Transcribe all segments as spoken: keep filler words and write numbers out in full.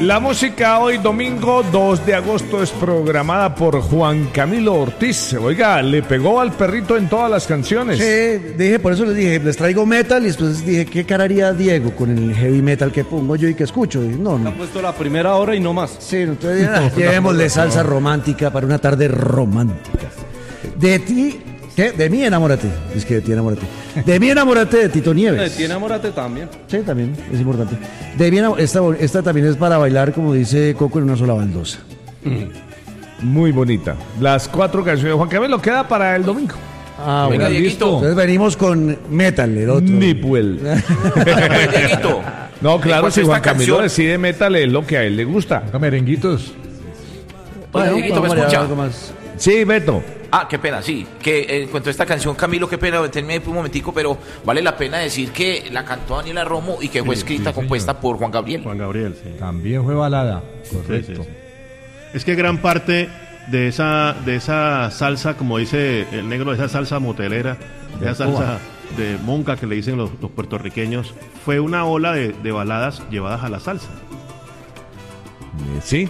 La música hoy domingo dos de agosto es programada por Juan Camilo Ortiz. Oiga, le pegó al perrito en todas las canciones. Sí, dije, por eso les dije, les traigo metal y después dije, ¿qué cara haría Diego con el heavy metal que pongo yo y que escucho? Y no, no. Han puesto la primera hora y no más. Sí, entonces ah, llevémosle salsa romántica para una tarde romántica. De ti, ¿qué? De mí enamórate. Es que de ti enamórate. De mí enamórate de Tito Nieves. De ti enamórate también. Sí, también, es importante. De mí enamórate, esta, esta también es para bailar, como dice Coco, en una sola baldosa. Muy bonita. Las cuatro canciones de Juan Camilo queda para el domingo. Ah, Venga, bueno, Dieguito. Entonces venimos con metal, el otro. Nipuel. Dieguito. No, claro, cuanto si a Juan esta Camilo canción- decide metal es lo que a él le gusta. Merenguitos. Bueno, Dieguito, ¿me vamos allá, escucha? algo más. Sí, Beto. Ah, qué pena, sí. Que eh, en cuanto a esta canción, Camilo, qué pena, deténme un momentico, pero vale la pena decir que la cantó Daniela Romo y que fue Sí, escrita, sí, compuesta por Juan Gabriel. Juan Gabriel, sí. También fue balada. Correcto. Sí, sí, sí. Es que gran parte de esa, de esa salsa, como dice el negro, de esa salsa motelera, de esa salsa de monca que le dicen los, los puertorriqueños, fue una ola de, de baladas llevadas a la salsa. Eh, Sí.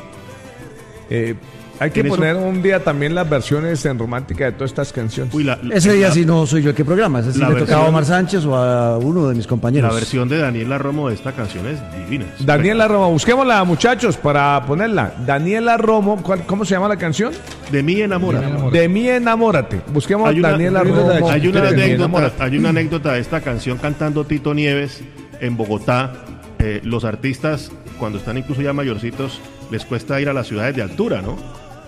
Eh, hay que En eso- poner un día también las versiones en romántica de todas estas canciones. Uy, la, la- Ese día la- sí no soy yo el que programa, ese sí la le tocaba a versión- Omar Sánchez o a uno de mis compañeros. La versión de Daniela Romo de esta canción es divina. Daniela Romo, busquémosla, muchachos, para ponerla. Daniela Romo, ¿cuál- ¿cómo se llama la canción? De mí enamora. De mí enamórate. Busquemos Hay una, Daniela hay Romo. una- hay una de mí anécdota, enamórate. hay una anécdota de esta canción cantando Tito Nieves en Bogotá. Eh, los artistas, cuando están incluso ya mayorcitos, les cuesta ir a las ciudades de altura, ¿no?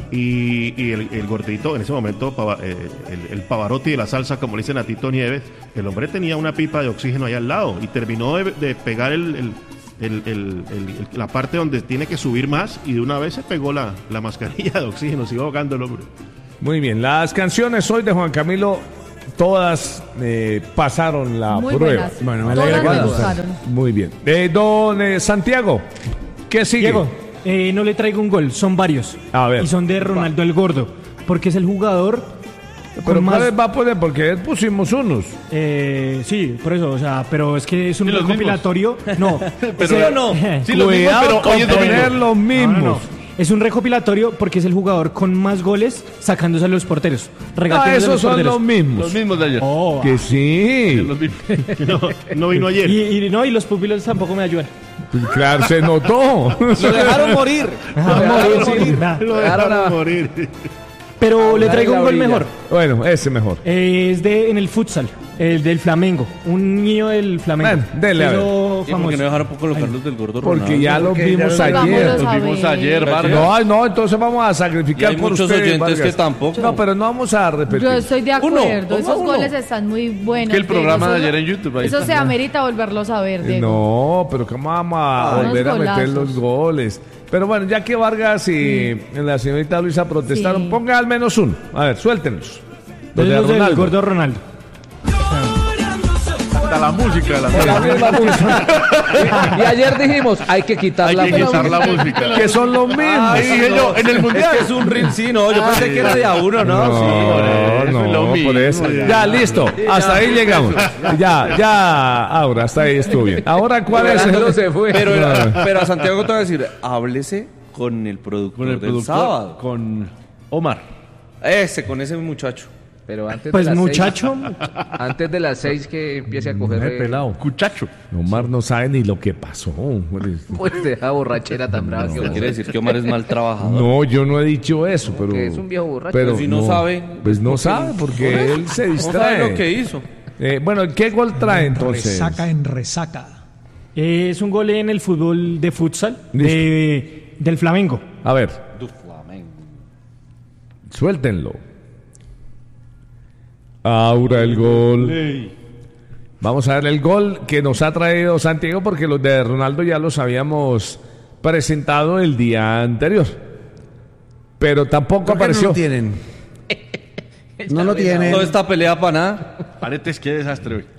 Y, y el, el gordito, en ese momento, Pava- eh, el, el Pavarotti de la salsa, como le dicen a Tito Nieves, el hombre tenía una pipa de oxígeno ahí al lado y terminó de, de pegar el, el- el- el- el- el- la parte donde tiene que subir más y de una vez se pegó la, la mascarilla de oxígeno, sigo ahogando el hombre. Muy bien, las canciones hoy de Juan Camilo, todas eh, pasaron la Muy prueba. buenas. Bueno, me Todas alegra que me les gustaron. Muy bien. Eh, don eh, Santiago, ¿qué sigue? Diego, eh, no le traigo un gol, son varios. A ver. Y son de Ronaldo el Gordo, porque es el jugador Pero con más... ¿cuáles va a poner? Porque pusimos unos. Eh, sí, por eso, o sea, pero es que es un ¿Y los recopilatorio. No, Pero ese- no. Sí, los mismos, Cuidado pero con hoy es domingo. poner los mismos. no, no, no. Es un recopilatorio porque es el jugador con más goles sacándose a los porteros. Ah, regateándose a esos los son porteros. los mismos. Los mismos de ayer. Oh, Que sí. Los mismos. No, no vino ayer. y, y no, y los pupilos tampoco me ayudan. Claro, se notó. Lo dejaron morir. Ah, morir, sí, nada. Lo dejaron morir. Pero le traigo un gol mejor. Bueno, ese mejor. Eh, es de en el futsal, el del Flamengo. Un niño del Flamengo. Bueno, dele, a ver. Hizo ¿Y por famoso. qué no dejaron poco colocarlos del gordo Ronaldo? Porque ya los porque vimos ya los ayer. Vámonos a Los vimos ver. ayer, Vargas. No, ay, no, entonces vamos a Y sacrificar hay por muchos ustedes, oyentes Vargas. que tampoco. No, pero no vamos a repetir. Yo estoy de Uno, acuerdo, toma esos uno. goles están muy buenos. Que el programa de Diego, ayer eso- en YouTube, ahí Eso está. se amerita volverlos a ver, Diego. No, pero ¿cómo vamos a Ay, volver a unos meter golazos. los goles? Pero bueno, ya que Vargas y la señorita Luisa protestaron, Sí. ponga al menos uno. A ver, suéltenos. Los Entonces, de los del Ronaldo. gordo Ronaldo. Hasta la música de la La misma música. Y ayer dijimos, hay que quitar Hay la que música. quitar la música. Que son los mismos. Ay, dije yo, en el mundial. Es que es un ring, sí, no. Yo pensé que era de a uno, ¿no? No, sí, por eso, no, es lo mismo. por eso. Ya, listo. Hasta ahí llegamos. Ya, ya, ahora, hasta ahí estuvo bien. Ahora, ¿cuál es Ronaldo el...? se fue. Pero, era- pero a Santiago te voy a decir, háblese con el productor Con el del productor, sábado. con Omar. Ese, con ese muchacho. Pero antes Pues de las muchacho, seis, antes de las seis que empiece a coger, Eh, eh, pelado. Cuchacho. Omar no sabe ni lo que pasó. pues deja borrachera tan brava que Eso quiere decir que Omar es mal trabajador. No, yo no he dicho eso, pero... Que es un viejo borracho. Pero Pero si no sabe, Pues no ¿por qué? sabe, porque él se No distrae. sabe lo que hizo. Eh, bueno, ¿qué gol trae entonces? Resaca en resaca. eh, es un gol en el fútbol de futsal de, del Flamengo. A ver, Du Flamengo. suéltenlo. Ahora el gol. Vamos a ver el gol que nos ha traído Santiago, porque los de Ronaldo ya los habíamos presentado el día anterior. Pero tampoco ¿Por qué no apareció. lo tienen? No lo tienen. Toda esta pelea para nada. Paretes, qué desastre hoy.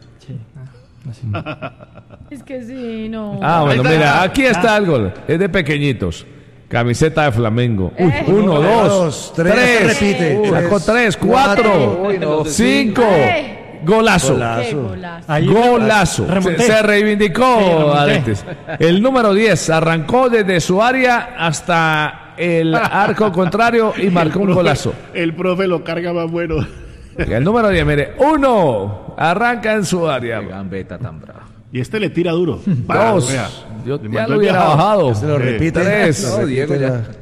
Es que sí, no. Ah, bueno, Ahí está. mira, aquí está el gol. Es de pequeñitos. Camiseta de Flamengo. Uy, Eh. uno, Uno, dos, dos, tres, tres. repite. Uy, sacó Tres, tres, cuatro, Uy, no. cinco. Eh. Golazo. Golazo. Qué golazo. Ahí Golazo. Se, remonté. se reivindicó Sí, remonté. Aretes. El número diez arrancó desde su área hasta el arco contrario y marcó un profe- golazo. El profe lo carga más bueno. El número diez, mire, uno arranca en su área. Gambeta tan brava. Y este le tira duro. Dos. Vea, Yo le ya mandó lo el hubiera viajado. bajado. Se lo repite. Tres. Se lo No, Diego, repite ya. la-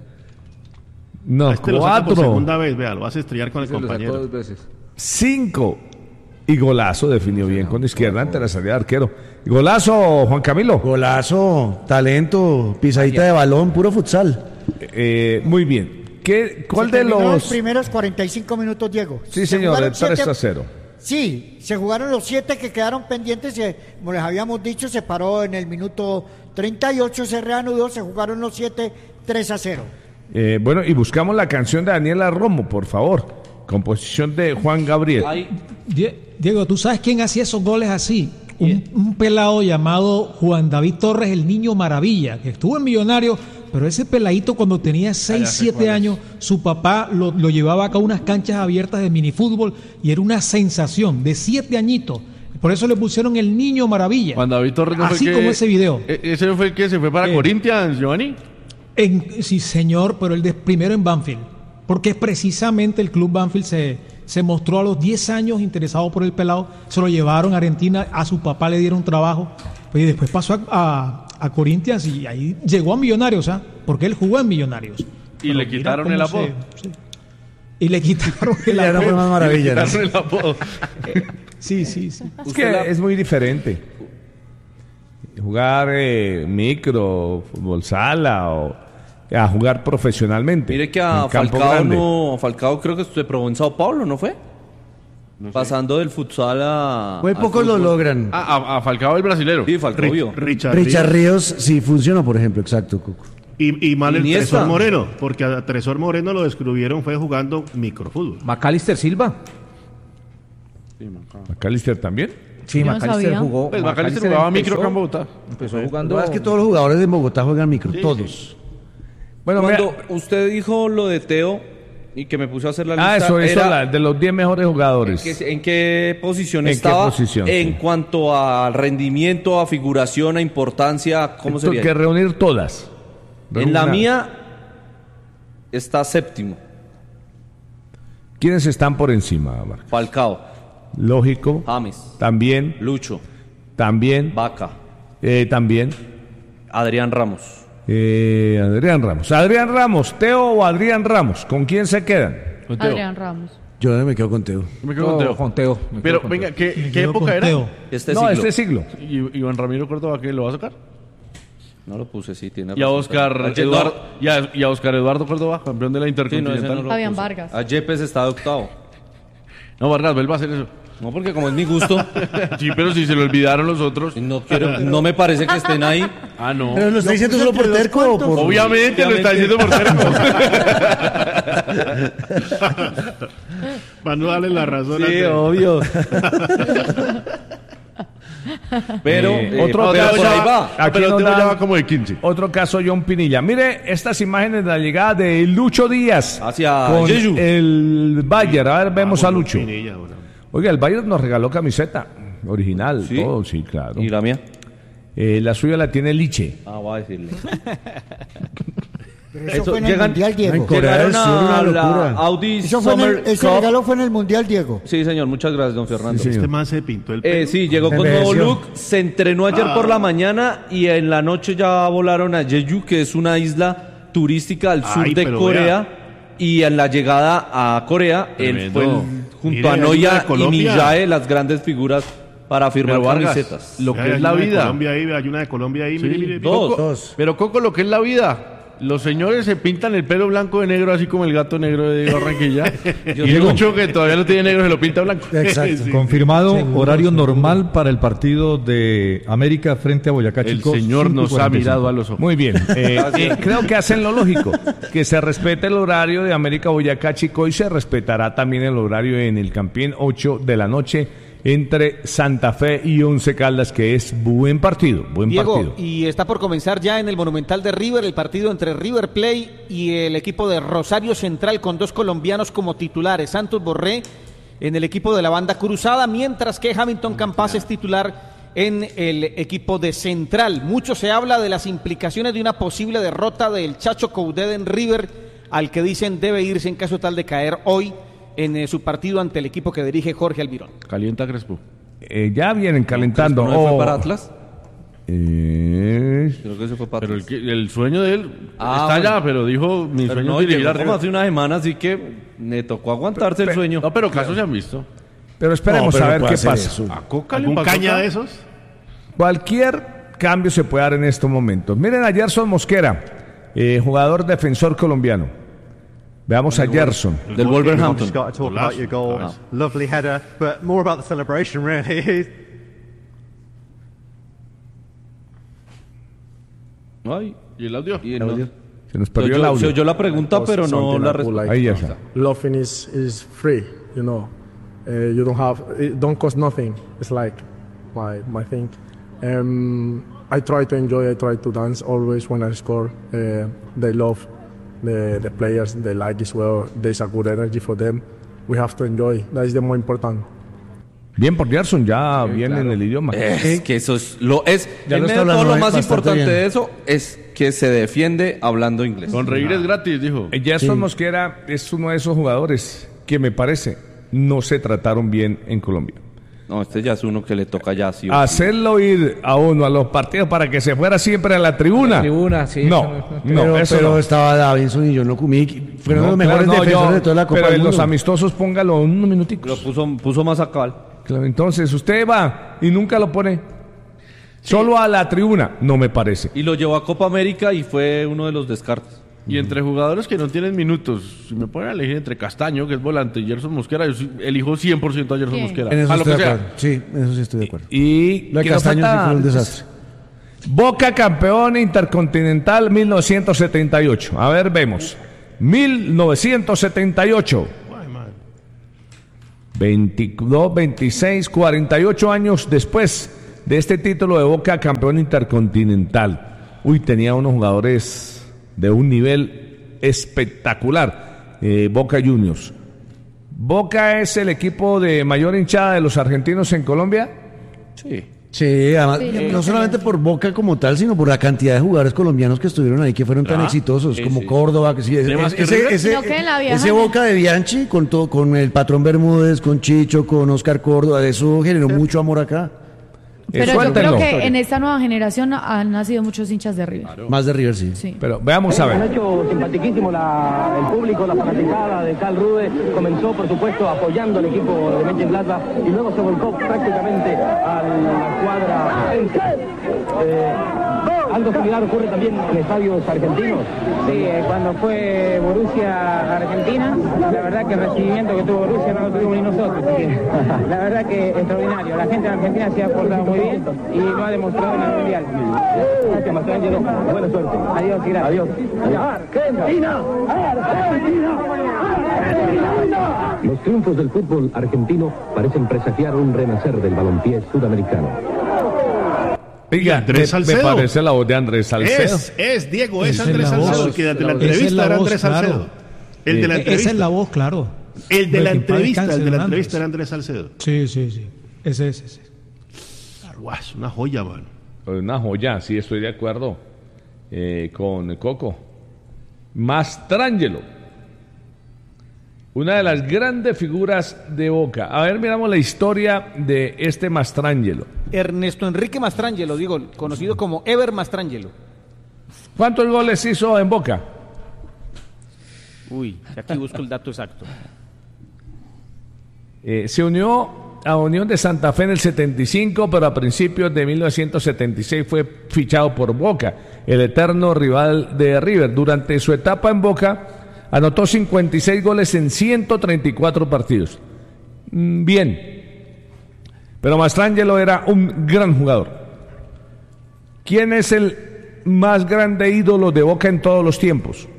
No, A este lo saca por cuatro. segunda vez, vea, lo vas a estrellar con el Se lo sacó compañero. dos veces. Cinco. Y golazo definió bien con izquierda ante la salida de arquero. Golazo, Juan Camilo. Golazo, talento, pisadita de balón, puro futsal. Eh, muy bien. ¿Qué, ¿Cuál Se de terminó los...? los primeros cuarenta y cinco minutos, Diego? Sí, Se señor, jugaron el tres siete- a cero. Sí, se jugaron los siete que quedaron pendientes y, como les habíamos dicho, se paró en el minuto treinta y ocho, se reanudó, se jugaron los siete, tres a cero. Eh, bueno, y buscamos la canción de Daniela Romo, por favor. Composición de Juan Gabriel. Die- Diego, ¿tú sabes quién hacía esos goles así? Un, un pelado llamado Juan David Torres, el Niño Maravilla, que estuvo en Millonario, pero ese peladito cuando tenía seis, siete años, su papá lo, lo llevaba acá a unas canchas abiertas de minifútbol y era una sensación, de siete añitos. Por eso le pusieron el Niño Maravilla. Cuando David Torres no fue Así el que- como ese video. E- ¿Ese fue el que se fue para Eh. Corinthians, Giovanni? En- sí, señor, pero el de primero en Banfield. Porque precisamente el club Banfield se, se mostró a los diez años interesado por el pelado. Se lo llevaron a Argentina, a su papá le dieron trabajo. Pues, y después pasó a, a, a Corinthians y ahí llegó a Millonarios, ¿ah? Porque él jugó en Millonarios. Y le mira quitaron cómo el apodo. se- sí. Y le quitaron el Ya no fue apodo. más maravilla, ¿no? Quitaron el apodo. Sí, sí, sí. Es que es muy diferente. Jugar eh, micro, fútbol sala o a jugar profesionalmente. Mire que en a campo Falcao grande. no, a Falcao creo que se probó en Sao Paulo, ¿no fue? Pasando del futsal a... Muy al pocos lo fútbol. logran. Ah, a, a Falcao el brasilero. Sí, Falcao vio. Richard, Richard Ríos. Ríos sí funcionó, por ejemplo, exacto, Cuco. Y, y mal el Iniesta. Tresor Moreno, porque a Tresor Moreno lo descubrieron fue jugando microfútbol. Macalister Silva. McAllister también. Sí, Yo no Macalister sabía. jugó. Pues Macalister jugaba micro acá en Bogotá. Empezó Lo jugando. que pasa es que todos los jugadores de Bogotá juegan micro, todos. Bueno, Cuando mira- usted dijo lo de Teo y que me puse a hacer la lista... ah, eso, eso era- la- de los diez mejores jugadores. ¿En qué, en qué posición ¿En qué estaba? posición, en sí. cuanto a rendimiento, a figuración, a importancia, ¿cómo Esto sería? hay que reunir todas. En la Reúna- mía está séptimo, ¿Quiénes están por encima, Marco? Falcao, Lógico. James, También, Lucho, también, Vaca, eh, también. Adrián Ramos. eh, Adrián Ramos. Adrián Ramos, Teo o Adrián Ramos. ¿Con quién se quedan? Con Teo. Adrián Ramos. Yo me quedo con Teo. Me quedo con No, Teo. con Teo. Me Pero quedo con venga, Teo. ¿qué, Me qué quedo con época era? Teo. Este no, siglo. este siglo. ¿Y Iván Ramiro Córdoba qué lo va a sacar? No lo puse, sí, tiene Y a razón. Oscar A Ye- Eduardo, y a, y a Oscar Eduardo Córdoba, campeón de la Sí, no, ese Intercontinental. no lo Fabián puse. Vargas. A Yepes está de octavo. No, Vargas, vuelva a hacer eso. No, porque como es mi gusto, Sí, pero si se lo olvidaron los otros. no quiero, no me parece que estén ahí. Ah, no. Pero lo está diciendo puso solo por entre los terco o cuantos. por... Obviamente lo está diciendo por terco. Para no darle la razón Sí, a obvio. Pero, Eh, eh, otro pero caso por ahí ya- va. Aquí Pero nos Teo dan ya va como de quince. Otro caso, John Pinilla. Mire estas imágenes de la llegada de Lucho Díaz Hacia con Jeju. el Bayern. A ver, vemos a Lucho. Pinilla, ahora. Oiga, el Bayern nos regaló camiseta original, ¿Sí? todo, sí, claro. ¿Y la mía? Eh, la suya la tiene Liche. Ah, voy a decirle. Pero eso, Eso, fue en el llegan- Mundial, En Diego. Corea del Llegaron Sur, una a la locura. Audi Eso fue en el, Summer ese Cup. regalo fue en el Mundial, Diego. Sí, señor, muchas gracias, don Fernando. Sí, señor. Este man se pintó el pelo. Eh, sí, llegó con Envejeció. nuevo look, se entrenó ayer por la mañana y en la noche ya volaron a Jeju, que es una isla turística al sur Ay, de pero Corea. Y en la llegada a Corea, él Tremendo. fue el- junto Mire, a hay una Noya de y Colombia. Millae, las grandes figuras para firmar Pero Vargas, camisetas. lo Vea, que hay es la una de vida. Colombia ahí, hay una de Colombia ahí, mire, mire, mire. Dos. Coco- Dos. Pero Coco, lo que es la vida. Los señores se pintan el pelo blanco de negro, así como el gato negro de Diego Barranquilla. y Lucho, que todavía no tiene negro, se lo pinta blanco. Exacto. Sí. Confirmado Seguro, horario seguro. normal para el partido de América frente a Boyacá El Chico. señor nos ha cinco cuarenta y cinco. mirado a los ojos. Muy bien. Eh, eh, creo que hacen lo lógico, que se respete el horario de América Boyacá Chico y se respetará también el horario en el Campín, ocho de la noche, entre Santa Fe y Once Caldas, que es buen partido, buen Diego, partido. y está por comenzar ya en el Monumental de River el partido entre River Plate y el equipo de Rosario Central con dos colombianos como titulares, Santos Borré en el equipo de la banda cruzada, mientras que Hamilton Campas es titular en el equipo de Central. Mucho se habla de las implicaciones de una posible derrota del Chacho Coudet en River, al que dicen debe irse en caso tal de caer hoy en eh, su partido ante el equipo que dirige Jorge Almirón. Calienta Crespo. Eh, ya vienen calentando. ¿No fue oh. para Atlas? Eh... Creo que se fue para Pero Atlas. el, el sueño de él Ah, está bueno. allá, pero dijo mi Pero sueño no, es dirigir llegó a como River. hace una semana, así que me tocó aguantarse Pe- el sueño. No, pero casos se han visto. Pero esperemos No, pero a ver puede qué hacer pasa. eso. ¿A Coca le ¿Algún pasó caña acá? de esos? Cualquier cambio se puede dar en estos momentos. Miren a Gerson Mosquera, eh, jugador defensor colombiano. Veamos a Gerson. Del Wolverhampton. Just got to talk about your goal. Golazo. Lovely header, but more about the celebration, really. Ay, ¿Y el audio? y El no- audio. Se nos Se perdió el oyó, audio. se oyó la pregunta, pero no Something la I would respuesta. like Ahí ya to está. Loving is, is free, you know. Uh, you don't have, it don't cost nothing. It's like my my thing. Um, I try to enjoy. I try to dance always when I score. Uh, they love the the players. They like as well. There's a good energy for them. We have to enjoy. That is the more important. Bien por Gerson, ya viene en el idioma. Es que eso es lo es. Ya en lo está medio de todo hablando lo bien, más bastante importante bien. de eso es que se defiende hablando inglés. Con reír es gratis, dijo. Eh, Gerson Sí. Mosquera es uno de esos jugadores que me parece no se trataron bien en Colombia. No, este ya es uno que le toca ya sí o sí. Hacerlo ir a uno a los partidos para que se fuera siempre a la tribuna. La tribuna, sí, No, eso no- no, pero eso pero no. estaba Davinson y John Locumí. Fueron No, los mejores claro, no, defensores yo- de toda la Copa pero del en los Mundo. amistosos póngalo unos minuticos. Lo puso, puso más a cabal. Claro, entonces usted va y nunca lo pone solo a la tribuna, no me parece. Y lo llevó a Copa América y fue uno de los descartes. Y entre jugadores que no tienen minutos, si me ponen a elegir entre Castaño, que es volante, y Gerson Mosquera, yo sí elijo cien por ciento a Gerson ¿Quién? Mosquera. En eso a lo estoy que de sea. acuerdo. Sí, en eso sí estoy de acuerdo. Y Lo de ¿qué nos Castaño sí falta? fue un desastre. Boca campeón intercontinental mil novecientos setenta y ocho. A ver, vemos. mil novecientos setenta y ocho. veintidós, veintiséis, cuarenta y ocho años después de este título de Boca campeón intercontinental. Uy, tenía unos jugadores de un nivel espectacular. Eh, Boca Juniors. Boca es el equipo de mayor hinchada de los argentinos en Colombia. Sí. Sí, además, Sí, no sí, solamente sí. por Boca como tal, sino por la cantidad de jugadores colombianos que estuvieron ahí, que fueron tan Ah, exitosos, sí, como sí. Córdoba, que sí, ese, más que ese, River? ese- Sino que en la vieja ese ne- Boca de Bianchi, con, todo, con el patrón Bermúdez, con Chicho, con Oscar Córdoba, eso generó mucho amor acá. Eh, Pero yo suéltenlo. creo que en esta nueva generación han nacido muchos hinchas de River. Más de River, sí. Sí. Pero veamos a Un ver. hecho simpaticísimo, la- el público, la fanaticada de Karl Rude comenzó, por supuesto, apoyando al equipo de Mönchengladbach y luego se volcó prácticamente a la cuadra. Eh, algo similar ocurre también en estadios argentinos. Sí, eh, cuando fue Borussia Argentina, la verdad que el recibimiento que tuvo Borussia no lo tuvimos ni nosotros. Así que, la verdad que extraordinario. La gente en Argentina se ha portado muy bien y lo ha demostrado en el Mundial. Gracias, Mastrangelo. Buena suerte. Adiós y gracias. Adiós. Argentina, Argentina, Argentina. Los triunfos del fútbol argentino parecen presagiar un renacer del balompié sudamericano. Oiga, Andrés me, me Salcedo. parece la voz de Andrés Salcedo. Es, es Diego, es Esa es Andrés la voz. Salcedo, que de la Esa es entrevista la era voz, Andrés claro. Salcedo. El de la Eh, entrevista. Esa es la voz, claro. El de la Que en paz entrevista, descanse, el de la don entrevista Andrés. era Andrés Salcedo. Sí, sí, sí. Ese es ese. Guau, es una joya, mano. Una joya, sí, estoy de acuerdo eh, con Coco. Mastrangelo. Una de las grandes figuras de Boca. A ver, miramos la historia de este Mastrangelo. Ernesto Enrique Mastrangelo, digo, conocido como Ever Mastrangelo. ¿Cuántos goles hizo en Boca? Uy, aquí busco el dato exacto. Eh, se unió a Unión de Santa Fe en el setenta y cinco, pero a principios de mil novecientos setenta y seis fue fichado por Boca, el eterno rival de River. Durante su etapa en Boca, anotó cincuenta y seis goles en ciento treinta y cuatro partidos. Mm, Bien, pero Mastrangelo era un gran jugador. ¿Quién es el más grande ídolo de Boca en todos los tiempos?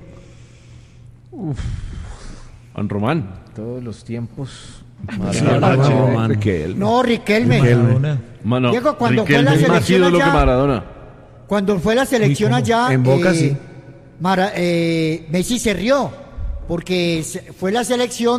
Juan Román. Todos los tiempos. Maradona. Riquelme. No, Riquelme. Maradona. Mano, Diego, cuando fue Riquelme la es más selección ídolo que allá- Maradona. Cuando fue la selección ¿cómo? allá, En Boca, eh, sí. Mara- eh, Messi se rió, porque se- fue la selección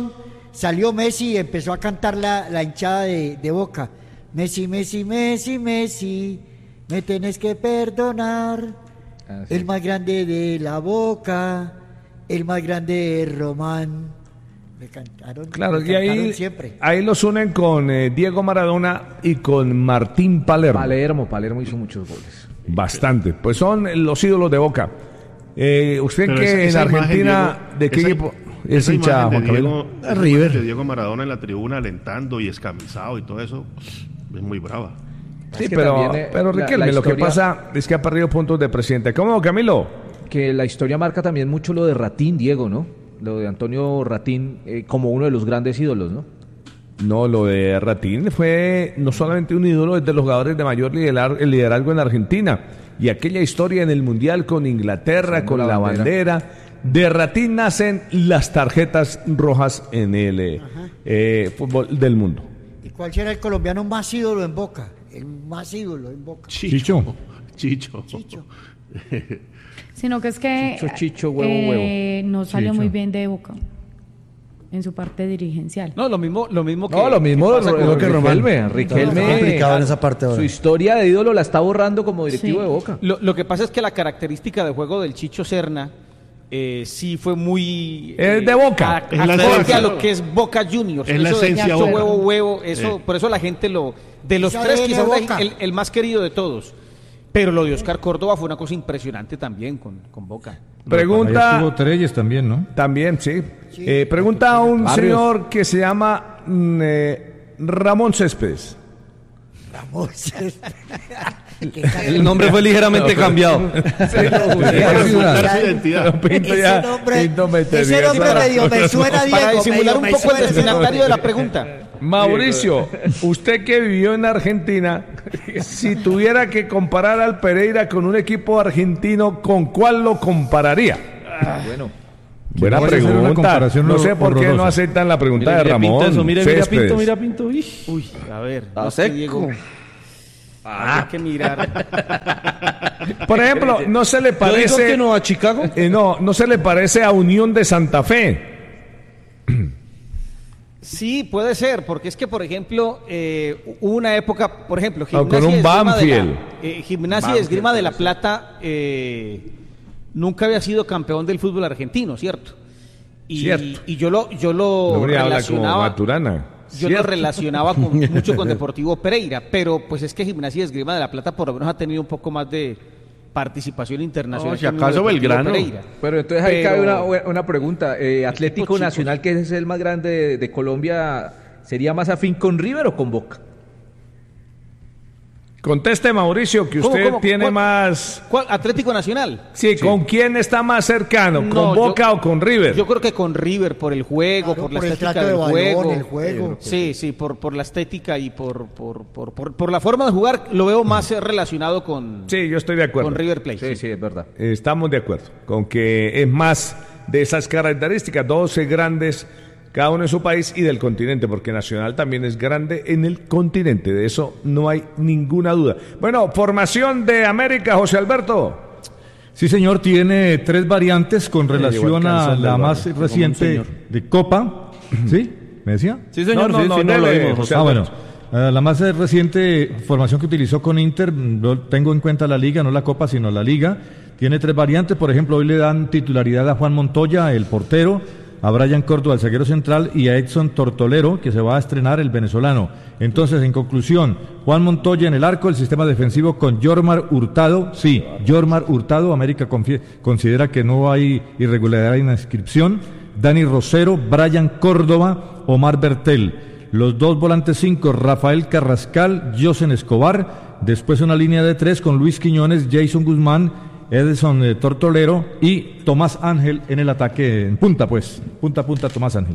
salió Messi y empezó a cantar la, la hinchada de, de Boca. Messi, Messi, Messi, Messi, me tenés que perdonar. Ah, sí. El más grande de la Boca, el más grande de Román. Me cantaron, claro, me y cantaron ahí, siempre. ahí los unen con eh, Diego Maradona y con Martín Palermo. Palermo, Palermo hizo muchos goles. Bastante, pues son los ídolos de Boca. Eh, ¿Usted Pero que esa- en esa imagen, Argentina, Diego, de qué esa- equipo es esa hincha, imagen Juan de Camilo? Diego, esa imagen River. de Diego Maradona en la tribuna alentando y escamizado y todo eso es muy brava. Sí, Es que pero, también, eh, pero la- Riquelme, la lo que historia- pasa es que ha perdido puntos de presidente. ¿Cómo, Camilo? Que la historia marca también mucho lo de Ratín, Diego, ¿no? Lo de Antonio Ratín eh, como uno de los grandes ídolos, ¿no? No, lo de Ratín fue no solamente un ídolo, es de los jugadores de mayor liderar- el liderazgo en Argentina. Y aquella historia en el Mundial con Inglaterra, Usando con la la bandera. bandera. De Ratín nacen las tarjetas rojas en el eh, eh, fútbol del mundo. ¿Y cuál será el colombiano más ídolo en Boca? El más ídolo en Boca. Chicho. Chicho. Chicho. Sino que es que Chicho, chicho, huevo, eh, no salió Chicho. muy bien de Boca en su parte dirigencial. No, lo mismo, lo mismo que. No, lo mismo que pasa Ro- con lo que Riquelme. Está Riquelme, complicado en esa parte ahora. su historia de ídolo la está borrando como directivo Sí. de Boca. Lo, lo que pasa es que la característica de juego del Chicho Serna eh, sí fue muy... Es de Boca. a- Es la acorde esencia. a lo que es Boca Juniors. Es la Eso de esencia Chicho, Boca. huevo, huevo, eso, Sí. por eso la gente lo... De los Esa tres viene quizás Boca. el, el más querido de todos. Pero lo de Oscar Córdoba fue una cosa impresionante también con, con Boca. Ahí Pregunta, estuvo Treyes también, ¿no? también, sí. Eh, pregunta a un Barrios. señor que se llama mm, eh, Ramón Céspedes. Ramón Céspedes. El nombre fue ligeramente cambiado. Para ocultar su identidad. Pinto Ese ya- nombre, Pinto me ese tenía nombre esa- medio me suena, Diego. Para disimular medio un me poco el suena ese destinatario nombre. de la pregunta. Mauricio, usted que vivió en Argentina, si tuviera que comparar al Pereira con un equipo argentino, ¿con cuál lo compararía? Bueno. Buena no vaya a ser una pregunta. comparación No sé por qué no horrorosa. aceptan la pregunta Mire, de mire, Ramón. pinta eso, mire, mira Céspedes. Pinto, mira Pinto. Ish. Uy, a ver. Está no es que seco. Diego- Hay que mirar. Por ejemplo, no se le Yo digo parece que no a Chicago. eh, no, no se le parece a Unión de Santa Fe. Sí, puede ser, porque es que, por ejemplo, eh, hubo una época, por ejemplo, con Gimnasia un y Esgrima de la- Banfield. eh, Gimnasia y Esgrima de la Plata eh, nunca había sido campeón del fútbol argentino, ¿cierto? Y, Cierto. y yo lo, yo lo Hombre, habla como relacionaba, Maturana. yo lo Cierto. relacionaba con, mucho con Deportivo Pereira, pero pues es que Gimnasia y Esgrima de la Plata por lo menos ha tenido un poco más de participación internacional. No, si que el mismo acaso Deportivo Belgrano. Pereira. Pero entonces ahí Pero- cabe una, una pregunta. Eh, Atlético chicos. Nacional, que es el más grande de, de Colombia, ¿sería más afín con River o con Boca? Conteste, Mauricio, que ¿Cómo, usted cómo? tiene ¿Cuál? más. ¿Cuál? Atlético Nacional. Sí, ¿con quién está más cercano? ¿Con No, Boca yo- o con River? Yo creo que con River, por el juego, Claro, por la por el estética trato de del balón, juego. el juego. Sí, sí, por, por la estética y por, por, por, por, por la forma de jugar, lo veo más eh, relacionado con, Sí, yo estoy de acuerdo. con River Plate. Sí, sí, es verdad. Estamos de acuerdo con que es más de esas características, doce grandes, cada uno en su país y del continente, porque Nacional también es grande en el continente, de eso no hay ninguna duda. Bueno, formación de América, José Alberto. Sí, señor, tiene tres variantes con llegó el relación a cáncer la del más barrio, como un reciente señor. de Copa. ¿Sí? ¿Me decía? Sí, señor, No, no, sí, no, sí, no, lo dele, vimos. José Ah, bueno. Alberto. Eh, la más eh, reciente formación que utilizó con Inter, no tengo en cuenta la liga, no la Copa, sino la liga. Tiene tres variantes, por ejemplo, hoy le dan titularidad a Juan Montoya, el portero, a Brian Córdoba, el zaguero central, y a Edson Tortolero, que se va a estrenar, el venezolano. Entonces, en conclusión, Juan Montoya en el arco, el sistema defensivo con Yormar Hurtado. Sí, Yormar Hurtado, América confie- considera que no hay irregularidad en la inscripción. Dani Rosero, Brian Córdoba, Omar Bertel. Los dos volantes cinco, Rafael Carrascal, Josen Escobar. Después una línea de tres con Luis Quiñones, Jason Guzmán, Edson eh, Tortolero y Tomás Ángel en el ataque, en punta pues, punta a punta Tomás Ángel.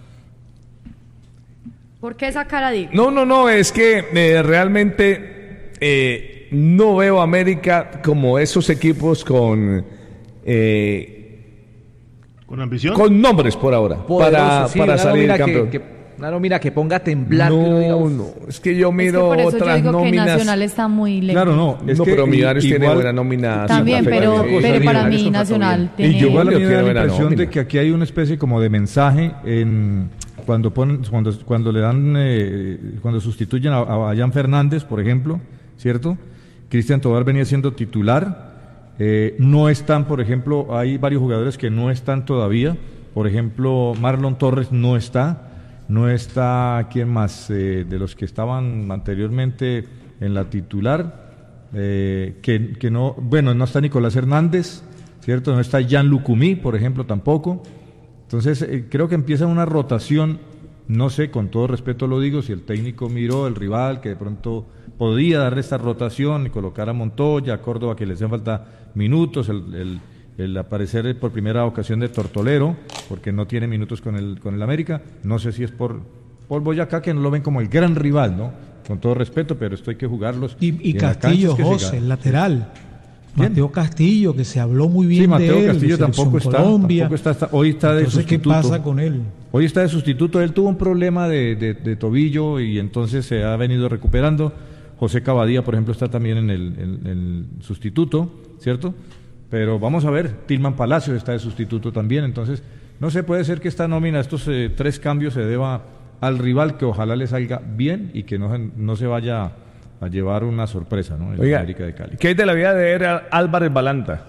¿Por qué esa cara de... No, no, no, es que eh, realmente eh, no veo a América como esos equipos con eh, ¿Con ambición? con nombres por ahora, para, Poderoso, sí, para una salir nómina campeón. Que, que, una nómina que ponga a temblar. que uno diga, No, "Uf". no, es que yo Es que miro por eso yo otras digo que nóminas. Nacional está muy lejos. Claro, no, es no, que pero Millonarios i- tiene igual- buena nómina. También, Santa Fe, pero, Millonarios. pero para Millonarios mí con Nacional Fabián. tiene... Y yo igual a mí me da tiene la buena impresión nómina. de que aquí hay una especie como de mensaje en, cuando ponen, cuando, cuando le dan, eh, cuando sustituyen a, a Jan Fernández, por ejemplo, ¿cierto? Cristian Tobar venía siendo titular, eh, no están, por ejemplo, hay varios jugadores que no están todavía, por ejemplo, Marlon Torres no está, no está, ¿quién más? Eh, de los que estaban anteriormente en la titular, eh, que, que no, bueno, no está Nicolás Hernández, ¿cierto? No está Jan Lucumí, por ejemplo, tampoco. Entonces, eh, creo que empieza una rotación, no sé, con todo respeto lo digo, si el técnico miró el rival, que de pronto podía darle esta rotación y colocar a Montoya, a Córdoba, que le hacen falta minutos, el, el, el aparecer por primera ocasión de Tortolero, porque no tiene minutos con el, con el América, no sé si es por, por Boyacá, que no lo ven como el gran rival, ¿no? Con todo respeto, pero esto hay que jugarlos. Y, y, y Castillo, José, el lateral. ¿Quién? Mateo Castillo, que se habló muy bien sí, Mateo de él. Castillo tampoco está, tampoco está, está, hoy está de entonces, sustituto. ¿qué pasa con él? Hoy está de sustituto, él tuvo un problema de, de, de tobillo y entonces se ha venido recuperando. José Cavadía, por ejemplo, está también en el, en el sustituto, ¿cierto? Pero vamos a ver, Tilman Palacios está de sustituto también, entonces no sé, puede ser que esta nómina, estos eh, tres cambios se deba al rival, que ojalá le salga bien y que no, no se vaya a llevar una sorpresa, ¿no? En Oiga, América de Cali. ¿Qué hay de la vida de Era Álvarez Balanta?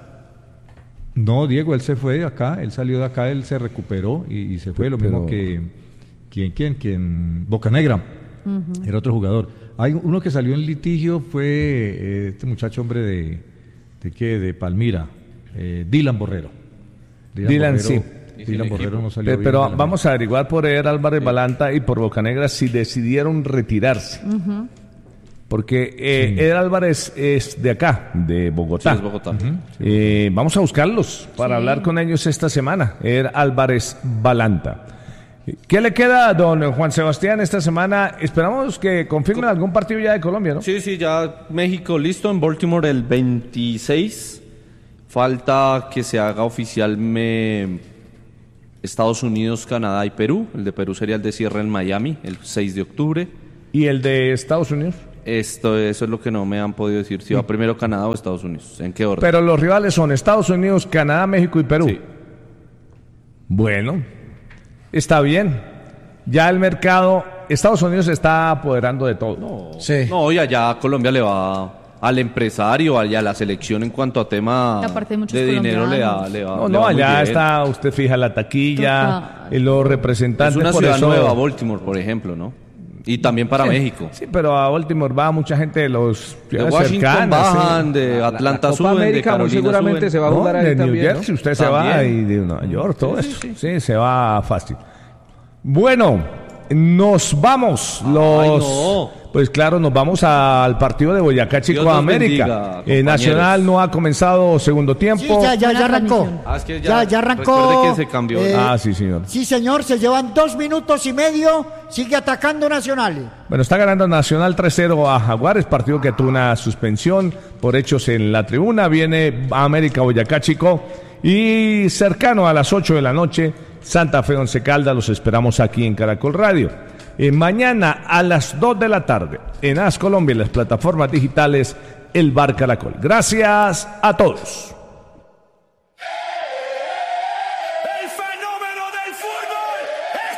No, Diego, él se fue de acá, él salió de acá, él se recuperó y, y se fue, lo Pero... mismo que ¿quién, quién, quién? Bocanegra, uh-huh. Era otro jugador. Hay uno que salió en litigio, fue eh, este muchacho hombre de, ¿de qué? De Palmira, eh, Dylan Borrero. Dylan, Dylan Borrero, sí. Dylan Borrero no salió Pero, bien. pero vamos a averiguar por Eder Álvarez sí. Balanta y por Bocanegra si decidieron retirarse. Uh-huh. Porque eh, sí. Eder Álvarez es de acá, de Bogotá. Sí, es Bogotá. Uh-huh. Eh, vamos a buscarlos para sí. hablar con ellos esta semana. Eder Álvarez Balanta. ¿Qué le queda a don Juan Sebastián esta semana? Esperamos que confirmen algún partido ya de Colombia, ¿no? Sí, sí, ya México listo en Baltimore el veintiséis. Falta que se haga oficial me... Estados Unidos, Canadá y Perú. El de Perú sería el de cierre en Miami el seis de octubre. ¿Y el de Estados Unidos? Esto, eso es lo que no me han podido decir. Si va primero Canadá o Estados Unidos. ¿En qué orden? Pero los rivales son Estados Unidos, Canadá, México y Perú. Sí. Bueno, está bien. Ya el mercado, Estados Unidos se está apoderando de todo. No, sí. no y allá Colombia le va al empresario, allá a la selección en cuanto a tema de, de dinero le da, le va. No, le no, va allá está, usted fija la taquilla, y los representantes. Es una por ciudad eso... nueva, Baltimore, por ejemplo, ¿no? Y también para sí, México. Sí, pero a Baltimore va mucha gente de los de Washington cercanas, bajan, sí. de Atlanta la, la suben, América, de Carolina seguramente suben. se va a jugar no, ahí de también, New Jersey, ¿no? usted ¿También? se va y de Nueva York, todo sí, eso. Sí, sí. sí, se va fácil. Bueno, nos vamos. Los, Ay, no. Pues claro, nos vamos al partido de Boyacá Chico América. Bendiga, eh, Nacional no ha comenzado segundo tiempo. Sí, ya, ya, ya arrancó. Ah, es que ya, ya, ya arrancó. Recuerde que se cambió. Eh, ah, sí, señor. Sí, señor, se llevan dos minutos y medio. Sigue atacando Nacional. Bueno, está ganando Nacional tres cero a Jaguares, partido que tuvo una suspensión por hechos en la tribuna. Viene América Boyacá Chico y cercano a las ocho de la noche, Santa Fe Once Caldas. Los esperamos aquí en Caracol Radio. Eh, mañana a las dos de la tarde en A S Colombia y las plataformas digitales El Bar Caracol. Gracias a todos.